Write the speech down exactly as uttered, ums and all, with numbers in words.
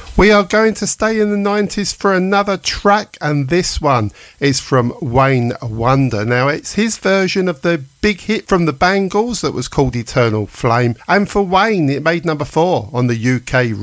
We are going to stay in the nineties for another track, and this one is from Wayne Wonder. Now, it's his version of the big hit from the Bangles that was called Eternal Flame, and for Wayne, it made number four on the U K